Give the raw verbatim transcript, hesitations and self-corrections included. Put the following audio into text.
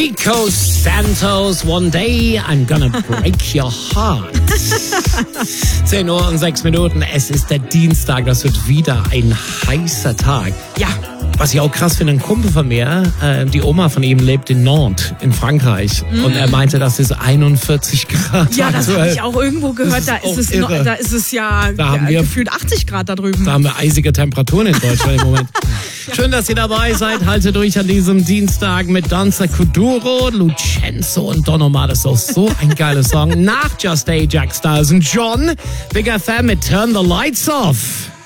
Nico Santos, One Day I'm Gonna Break Your Heart. zehn Uhr und sechs Minuten, es ist der Dienstag, das wird wieder ein heißer Tag. Ja, was ich auch krass finde, ein Kumpel von mir, äh, die Oma von ihm lebt in Nantes, in Frankreich. Mm. Und er meinte, das ist einundvierzig Grad. Ja, das habe ich auch irgendwo gehört. Da ist, es noch, da ist es ja, da haben ja wir, gefühlt achtzig Grad da drüben. Da haben wir eisige Temperaturen in Deutschland im Moment. Ja. Schön, dass ihr dabei seid. Haltet durch an diesem Dienstag mit Danza Kuduro, Lucenzo und Don Omar. Das ist auch so ein geiler Song. Nach Just Ajax Styles und John, Big F M mit Turn the Lights Off.